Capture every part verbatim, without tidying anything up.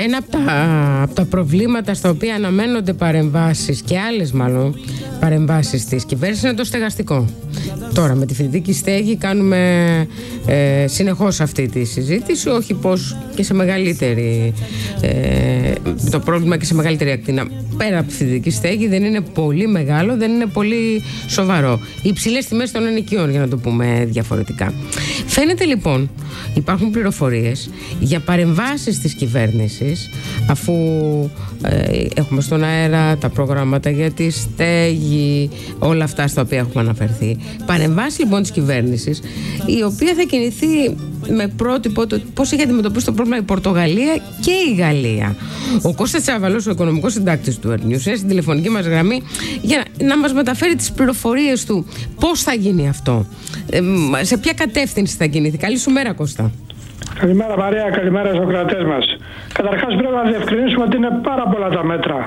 Ένα από τα, από τα προβλήματα στα οποία αναμένονται παρεμβάσεις και άλλες μάλλον παρεμβάσεις της κυβέρνησης είναι το στεγαστικό. Τώρα με τη φοιτητική στέγη κάνουμε ε, συνεχώς αυτή τη συζήτηση, όχι πως και σε μεγαλύτερη ε, το πρόβλημα και σε μεγαλύτερη ακτίνα. Πέρα από τη φοιτητική στέγη δεν είναι πολύ μεγάλο, δεν είναι πολύ σοβαρό. Οι υψηλές τιμές των ενοικίων, για να το πούμε διαφορετικά. Φαίνεται λοιπόν, υπάρχουν πληροφορίες για παρεμβάσεις της κυβέρνησης, αφού ε, έχουμε στον αέρα τα προγράμματα για τη στέγη, όλα αυτά στα οποία έχουμε αναφερθεί. Παρεμβάσεις λοιπόν της κυβέρνησης, η οποία θα κινηθεί με πρότυπο το πώς έχει αντιμετωπίσει το πρόβλημα η Πορτογαλία και η Γαλλία. Ο Κώστας Τσάβαλος, ο οικονομικός συντάκτης του Earth News, είναι στην τηλεφωνική μας γραμμή για να μας μεταφέρει τις πληροφορίες του πώς θα γίνει αυτό, ε, σε ποια κατεύθυνση θα κινηθεί. Καλή σου μέρα, Κώστα. Καλημέρα Μαρία, καλημέρα στους κρατές μας. Καταρχάς πρέπει να διευκρινίσουμε ότι είναι πάρα πολλά τα μέτρα,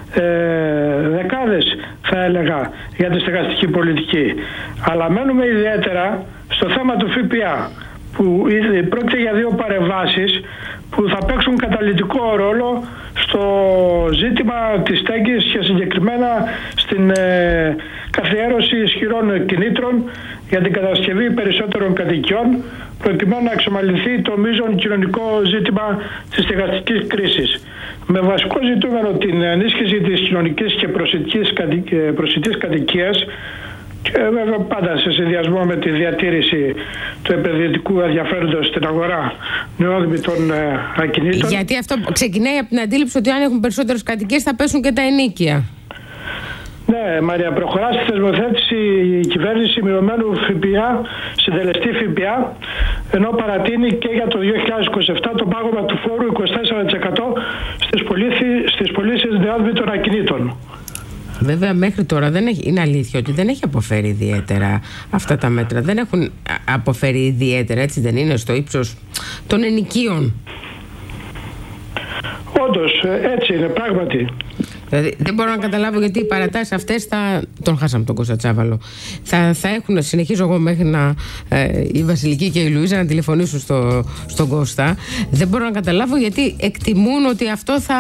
ε, δεκάδες θα έλεγα, για τη στεγαστική πολιτική. Αλλά μένουμε ιδιαίτερα στο θέμα του ΦΠΑ, που πρόκειται για δύο παρεμβάσεις που θα παίξουν καταλυτικό ρόλο στο ζήτημα της στέγης και συγκεκριμένα στην ε, καθιέρωση ισχυρών κινήτρων για την κατασκευή περισσότερων κατοικιών, προκειμένου να εξομαλυνθεί το μείζον κοινωνικό ζήτημα της στεγαστικής κρίσης. Με βασικό ζητούμενο την ενίσχυση της κοινωνικής και προσιτής κατοικίας, και βέβαια πάντα σε συνδυασμό με τη διατήρηση του επενδυτικού ενδιαφέροντος στην αγορά νεόδημητων ε, ακινήτων. Γιατί αυτό ξεκινάει από την αντίληψη ότι αν έχουν περισσότερες κατοικίες θα πέσουν και τα ενοίκια. Ναι, Μαρία, προχωρά στη θεσμοθέτηση η κυβέρνηση μειωμένου ΦΠΑ, συντελεστή ΦΠΑ, ενώ παρατείνει και για το δύο χιλιάδες είκοσι επτά το πάγωμα του φόρου είκοσι τέσσερα τοις εκατό στις πωλήσεις νεόδημητων ακινήτων. Βέβαια μέχρι τώρα δεν έχει, είναι αλήθεια ότι δεν έχει αποφέρει ιδιαίτερα αυτά τα μέτρα. Δεν έχουν αποφέρει ιδιαίτερα, έτσι δεν είναι, στο ύψος των ενοικίων. Όντως, έτσι είναι πράγματι. Δηλαδή, δεν μπορώ να καταλάβω γιατί οι παρατάσεις αυτές θα. Τον χάσαμε τον Κώστα Τσάβαλο. Θα, θα έχουν, συνεχίζω εγώ μέχρι να. Ε, η Βασιλική και η Λουίζα να τηλεφωνήσουν στο, στον Κώστα. Δεν μπορώ να καταλάβω γιατί εκτιμούν ότι αυτό θα.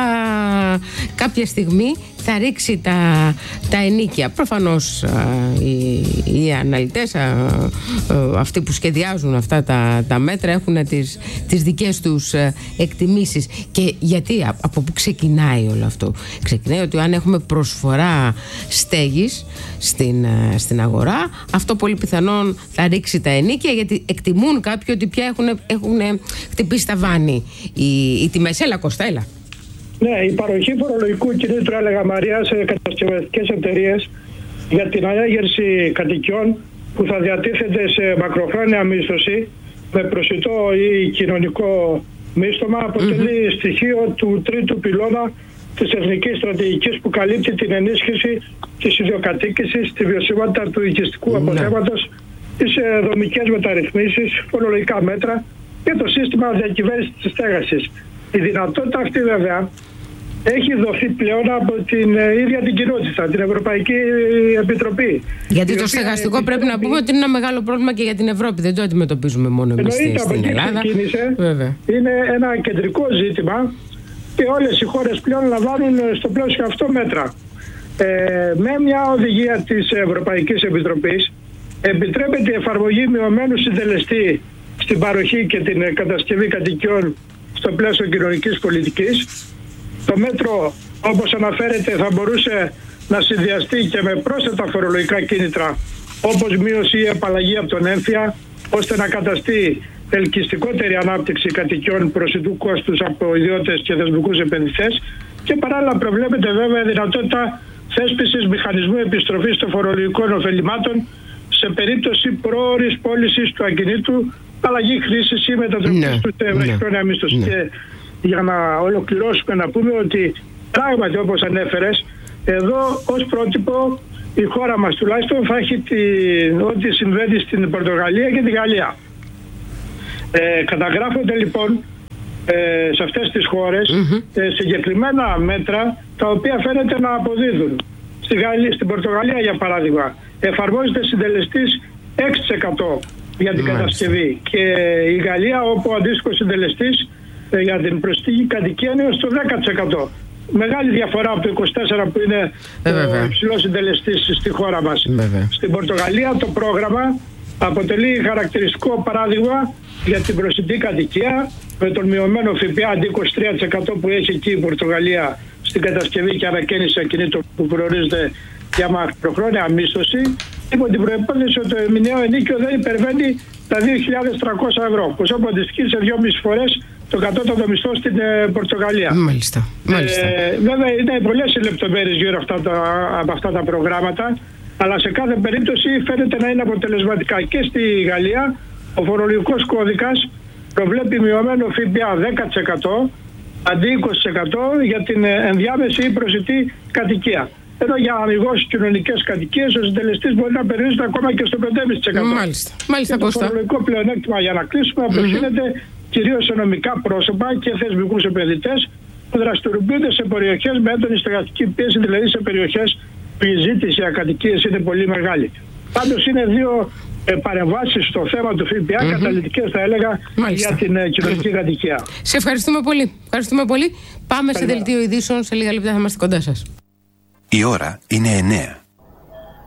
Κάποια στιγμή θα ρίξει τα, τα ενοίκια. Προφανώς α, οι, οι αναλυτές, α, α, αυτοί που σχεδιάζουν αυτά τα, τα μέτρα, έχουν τις, τις δικές τους α, εκτιμήσεις. Και γιατί, α, από πού ξεκινάει όλο αυτό? Ξεκινάει ότι αν έχουμε προσφορά στέγης στην, α, στην αγορά, αυτό πολύ πιθανόν θα ρίξει τα ενοίκια, γιατί εκτιμούν κάποιοι ότι πια έχουν, έχουν χτυπήσει τα βάνη οι, οι τιμές. Έλα Κώστα, έλα. Ναι, η παροχή φορολογικού κινήτρου, έλεγα Μαρία, σε κατασκευαστικές εταιρείες για την ανέγερση κατοικιών που θα διατίθεται σε μακροχρόνια μίσθωση με προσιτό ή κοινωνικό μίσθωμα, αποτελεί mm-hmm. στοιχείο του τρίτου πυλώνα της εθνικής στρατηγικής που καλύπτει την ενίσχυση της ιδιοκατοίκησης, τη βιωσιμότητα του οικιστικού mm-hmm. αποθέματος, τις δομικές μεταρρυθμίσεις, φορολογικά μέτρα και το σύστημα διακυβέρνησης της στέγασης. Η δυνατότητα αυτή βέβαια έχει δοθεί πλέον από την ίδια την κοινότητα, την Ευρωπαϊκή Επιτροπή. Γιατί το στεγαστικό πρέπει να πούμε ότι είναι ένα μεγάλο πρόβλημα και για την Ευρώπη. Δεν το αντιμετωπίζουμε μόνο εμείς στην Ελλάδα. Βέβαια. Είναι ένα κεντρικό ζήτημα και όλες οι χώρες πλέον λαμβάνουν στο πλαίσιο αυτό μέτρα. Ε, με μια οδηγία της Ευρωπαϊκής Επιτροπής επιτρέπεται η εφαρμογή μειωμένου συντελεστή στην παροχή και την κατασκευή κατοικιών στο πλαίσιο κοινωνικής πολιτικής. Το μέτρο, όπως αναφέρεται, θα μπορούσε να συνδυαστεί και με πρόσθετα φορολογικά κίνητρα, όπως μείωση ή απαλλαγή από τον έμφυα, ώστε να καταστεί ελκυστικότερη ανάπτυξη κατοικιών προσιτού κόστους από ιδιώτες και θεσμικούς επενδυτές, και παράλληλα προβλέπεται βέβαια δυνατότητα θέσπισης μηχανισμού επιστροφής των φορολογικών ωφελημάτων σε περίπτωση πρόωρης πώλησης του ακινήτου, αλλαγή χρήσης ή μετατροπής ναι, του σε βραχυχρόνια μίσθωση. Ναι. Και για να ολοκληρώσουμε να πούμε ότι πράγματι, όπως ανέφερες, εδώ ως πρότυπο η χώρα μας τουλάχιστον θα έχει την, ό,τι συμβαίνει στην Πορτογαλία και τη Γαλλία. Ε, καταγράφονται λοιπόν ε, σε αυτές τις χώρες mm-hmm. ε, συγκεκριμένα μέτρα τα οποία φαίνεται να αποδίδουν. Στη Γαλλία, στην Πορτογαλία για παράδειγμα εφαρμόζεται συντελεστής έξι τοις εκατό για την mm-hmm. κατασκευή, και η Γαλλία όπου ο αντίστοιχος συντελεστής για την προσιτή κατοικία είναι στο δέκα τοις εκατό. Μεγάλη διαφορά από το είκοσι τέσσερα που είναι ε, ο υψηλός συντελεστής στη χώρα μας. Βέβαια. Στην Πορτογαλία το πρόγραμμα αποτελεί χαρακτηριστικό παράδειγμα για την προσιτή κατοικία, με τον μειωμένο ΦΠΑ αντί είκοσι τρία τοις εκατό που έχει εκεί η Πορτογαλία στην κατασκευή και ανακαίνιση ακινήτων που προορίζεται για μακροχρόνια μίσθωση, υπό την προϋπόθεση ότι το μηνιαίο ενίκιο δεν υπερβαίνει τα δύο χιλιάδες τριακόσια ευρώ, που όπου αντιστοιχεί σε δυόμιση φορές το κατώτατο μισθό στην ε, Πορτογαλία. Μάλιστα. Μάλιστα. Ε, βέβαια είναι πολλές οι λεπτομέρειες γύρω αυτά τα, από αυτά τα προγράμματα, αλλά σε κάθε περίπτωση φαίνεται να είναι αποτελεσματικά. Και στη Γαλλία ο φορολογικός κώδικας προβλέπει μειωμένο ΦΠΑ δέκα τοις εκατό αντί είκοσι τοις εκατό για την ενδιάμεση ή προσιτή κατοικία. Εδώ για αμιγώς κοινωνικές κατοικίες ο συντελεστής μπορεί να περιορίζεται ακόμα και στο πέντε κόμμα πέντε τοις εκατό. Μάλιστα. Μάλιστα, το φορολογικό πλεονέκτημα, για να κλείσουμε, απευθύνεται mm-hmm. κυρίως σε νομικά πρόσωπα και θεσμικούς επενδυτές που δραστηριοποιούνται σε περιοχές με έντονη στεγαστική πίεση, δηλαδή σε περιοχές που η ζήτηση για κατοικίες είναι πολύ μεγάλη. Πάντως είναι δύο ε, παρεμβάσεις στο θέμα του ΦΠΑ, mm-hmm. καταλυτικές θα έλεγα. Μάλιστα. Για την ε, κοινωνική κατοικία. Σε ευχαριστούμε πολύ. Ευχαριστούμε πολύ. Πάμε Καλή. σε δελτίο ειδήσεων. Σε λίγα λεπτά θα είμαστε κοντά σας. Η ώρα είναι εννέα.